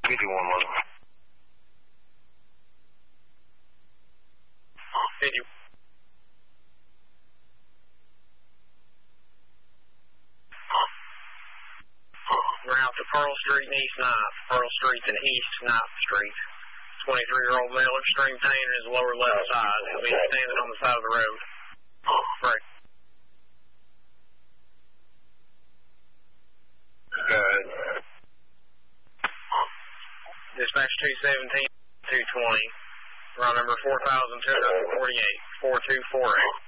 Give you 1-1. 50. Route to Pearl Street and East 9th. Pearl Street and East 9th Street. 23-year-old male, extreme pain in his lower left side. He'll be standing on the side of the road. Right. Good. Dispatch 217, 220. Route number 4248, 4248.